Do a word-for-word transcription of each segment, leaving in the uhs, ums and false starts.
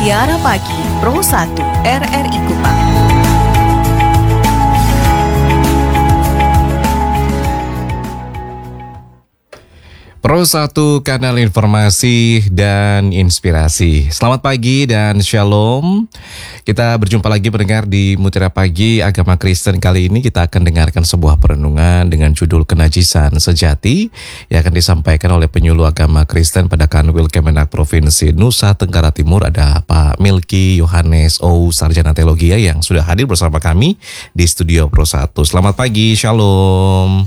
Mutiara Pagi Pro satu R R I Kupang. Pro satu, kanal informasi dan inspirasi. Selamat pagi dan shalom. Kita berjumpa lagi pendengar di Mutiara Pagi Agama Kristen. Kali ini kita akan dengarkan sebuah perenungan dengan judul Kenajisan Sejati yang akan disampaikan oleh penyuluh agama Kristen pada Kanwil Kemenak Provinsi Nusa Tenggara Timur. Ada Pak Milky Yohanes O, Sarjana Teologi yang sudah hadir bersama kami di studio Pro satu. Selamat pagi, shalom.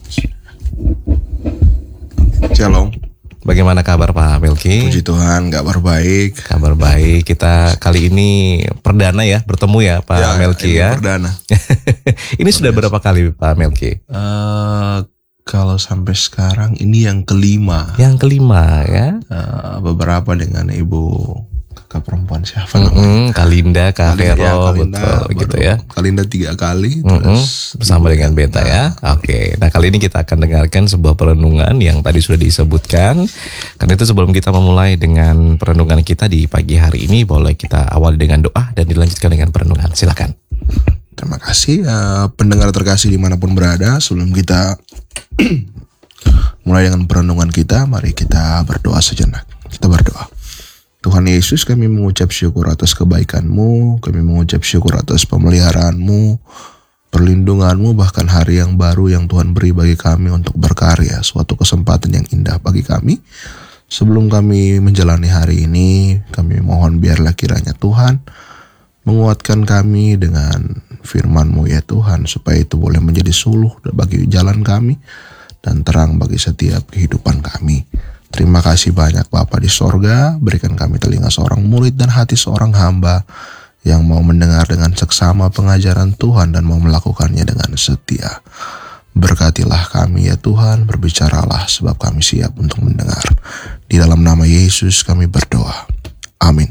Shalom. Bagaimana kabar Pak Milky? Puji Tuhan, kabar baik. Kabar baik. Kita kali ini perdana ya bertemu ya Pak ya, Milky ya. Perdana. Ini sudah berapa kali Pak Milky? Uh, kalau sampai sekarang ini yang kelima. Yang kelima ya. Uh, beberapa dengan Ibu kakak perempuan siapa namanya? Mm-hmm. Kalinda, Kak Vero, ya, Kalinda, betul gitu ya. Kalinda tiga kali, mm-hmm. terus bersama dengan Beta ya. Oke, okay. Nah kali ini kita akan dengarkan sebuah perenungan yang tadi sudah disebutkan. Karena itu sebelum kita memulai dengan perenungan kita di pagi hari ini, boleh kita awali dengan doa dan dilanjutkan dengan perenungan. Silakan. Terima kasih uh, pendengar terkasih dimanapun berada. Sebelum kita mulai dengan perenungan kita, mari kita berdoa sejenak. Kita berdoa. Tuhan Yesus, kami mengucap syukur atas kebaikan-Mu, kami mengucap syukur atas pemeliharaan-Mu, perlindungan-Mu, bahkan hari yang baru yang Tuhan beri bagi kami untuk berkarya, suatu kesempatan yang indah bagi kami. Sebelum kami menjalani hari ini, kami mohon biarlah kiranya Tuhan menguatkan kami dengan firman-Mu ya Tuhan, supaya itu boleh menjadi suluh bagi jalan kami dan terang bagi setiap kehidupan kami. Terima kasih banyak Bapa di sorga, berikan kami telinga seorang murid dan hati seorang hamba yang mau mendengar dengan seksama pengajaran Tuhan dan mau melakukannya dengan setia. Berkatilah kami ya Tuhan, berbicaralah sebab kami siap untuk mendengar. Di dalam nama Yesus kami berdoa. Amin.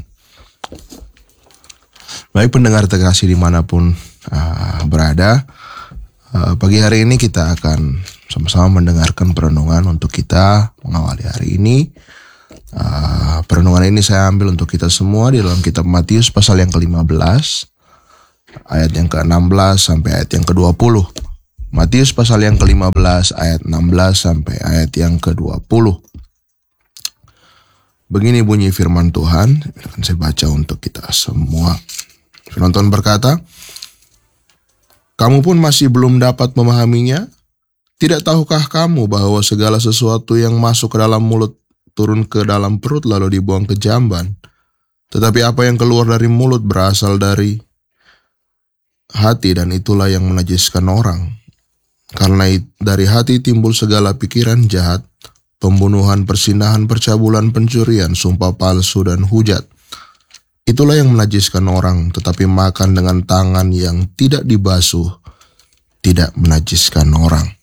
Baik pendengar terkasih dimanapun uh, berada, uh, pagi hari ini kita akan sama-sama mendengarkan perenungan untuk kita mengawali hari ini. Uh, perenungan ini saya ambil untuk kita semua di dalam kitab Matius pasal yang kelima belas, ayat yang ke enam belas sampai ayat yang ke dua puluh. Matius pasal yang kelima belas, ayat enam belas sampai ayat yang ke dua puluh. Begini bunyi firman Tuhan, akan saya baca untuk kita semua. Firman Tuhan berkata, "Kamu pun masih belum dapat memahaminya? Tidak tahukah kamu bahwa segala sesuatu yang masuk ke dalam mulut turun ke dalam perut lalu dibuang ke jamban? Tetapi apa yang keluar dari mulut berasal dari hati dan itulah yang menajiskan orang. Karena dari hati timbul segala pikiran jahat, pembunuhan, persinahan, percabulan, pencurian, sumpah palsu dan hujat. Itulah yang menajiskan orang, tetapi makan dengan tangan yang tidak dibasuh tidak menajiskan orang."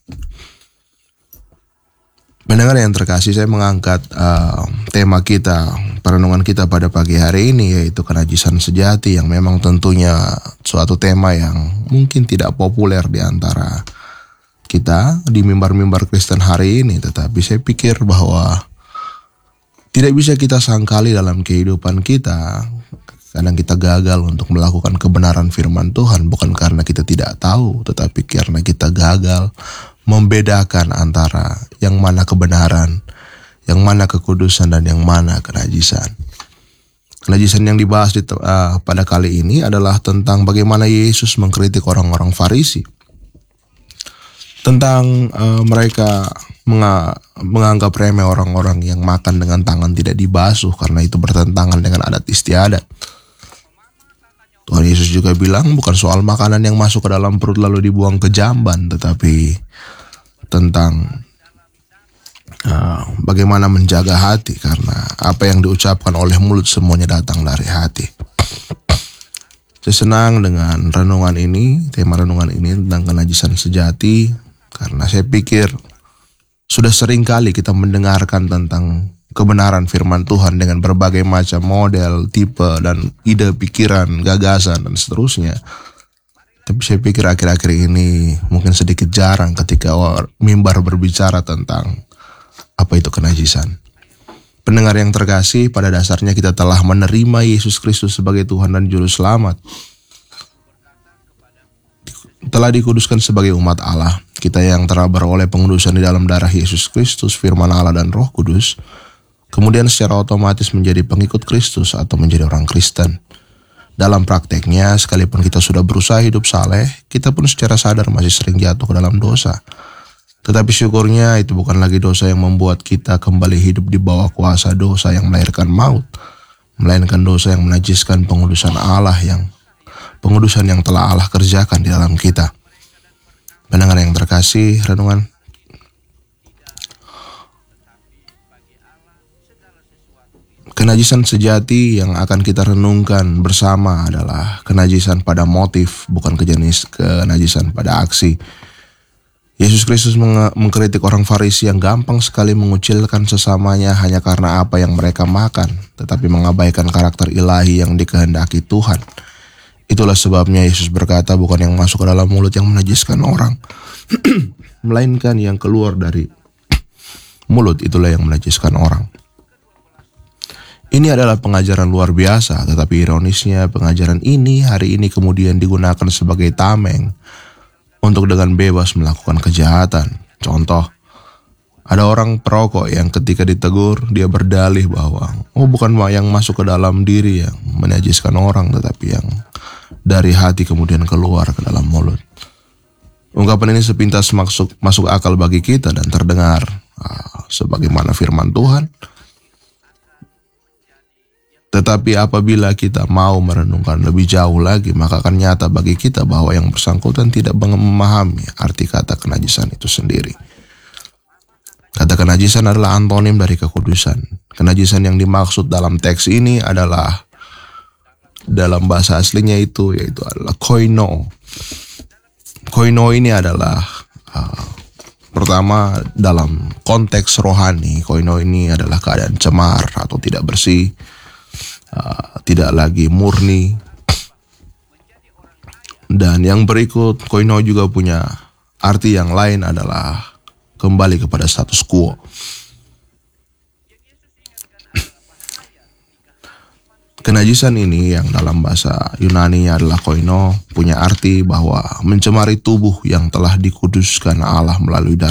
Pendengar yang terkasih, saya mengangkat uh, tema kita, perenungan kita pada pagi hari ini, yaitu kenajisan sejati, yang memang tentunya suatu tema yang mungkin tidak populer di antara kita di mimbar-mimbar Kristen hari ini. Tetapi saya pikir bahwa tidak bisa kita sangkali dalam kehidupan kita. Kadang kita gagal untuk melakukan kebenaran firman Tuhan, bukan karena kita tidak tahu, tetapi karena kita gagal membedakan antara yang mana kebenaran, yang mana kekudusan, dan yang mana kenajisan. Kenajisan yang dibahas di, uh, pada kali ini adalah tentang bagaimana Yesus mengkritik orang-orang Farisi. Tentang uh, mereka menga- menganggap remeh orang-orang yang makan dengan tangan tidak dibasuh karena itu bertentangan dengan adat istiadat. Tuhan Yesus juga bilang bukan soal makanan yang masuk ke dalam perut lalu dibuang ke jamban, tetapi tentang uh, bagaimana menjaga hati, karena apa yang diucapkan oleh mulut semuanya datang dari hati. Saya senang dengan renungan ini, tema renungan ini tentang kenajisan sejati, karena saya pikir sudah sering kali kita mendengarkan tentang kebenaran firman Tuhan dengan berbagai macam model, tipe, dan ide, pikiran, gagasan, dan seterusnya. Tapi saya pikir akhir-akhir ini mungkin sedikit jarang ketika mimbar berbicara tentang apa itu kenajisan. Pendengar yang terkasih, pada dasarnya kita telah menerima Yesus Kristus sebagai Tuhan dan Juru Selamat. Telah dikuduskan sebagai umat Allah. Kita yang telah beroleh pengudusan di dalam darah Yesus Kristus, firman Allah dan Roh Kudus, kemudian secara otomatis menjadi pengikut Kristus atau menjadi orang Kristen. Dalam prakteknya, sekalipun kita sudah berusaha hidup saleh, kita pun secara sadar masih sering jatuh ke dalam dosa. Tetapi syukurnya itu bukan lagi dosa yang membuat kita kembali hidup di bawah kuasa dosa yang melahirkan maut, melainkan dosa yang menajiskan pengudusan Allah yang pengudusan yang telah Allah kerjakan di dalam kita. Pendengar yang terkasih, renungan kenajisan sejati yang akan kita renungkan bersama adalah kenajisan pada motif, bukan kejenis kenajisan pada aksi. Yesus Kristus meng- mengkritik orang Farisi yang gampang sekali mengucilkan sesamanya hanya karena apa yang mereka makan, tetapi mengabaikan karakter ilahi yang dikehendaki Tuhan. Itulah sebabnya Yesus berkata, bukan yang masuk ke dalam mulut yang menajiskan orang, melainkan yang keluar dari mulut itulah yang menajiskan orang. Ini adalah pengajaran luar biasa, tetapi ironisnya pengajaran ini hari ini kemudian digunakan sebagai tameng untuk dengan bebas melakukan kejahatan. Contoh, ada orang perokok yang ketika ditegur, dia berdalih bahwa, oh bukan yang masuk ke dalam diri yang menajiskan orang, tetapi yang dari hati kemudian keluar ke dalam mulut. Ungkapan ini sepintas masuk, masuk akal bagi kita dan terdengar uh, sebagaimana firman Tuhan. Tetapi apabila kita mau merenungkan lebih jauh lagi, maka akan nyata bagi kita bahwa yang bersangkutan tidak memahami arti kata kenajisan itu sendiri. Kata kenajisan adalah antonim dari kekudusan. Kenajisan yang dimaksud dalam teks ini adalah, dalam bahasa aslinya itu, yaitu adalah koino. Koino ini adalah, uh, pertama dalam konteks rohani, koino ini adalah keadaan cemar atau tidak bersih. Uh, tidak lagi murni. Dan yang berikut, koino juga punya arti yang lain adalah kembali kepada status quo. Kenajisan ini yang dalam bahasa Yunani adalah koino punya arti bahwa mencemari tubuh yang telah dikuduskan Allah melalui darah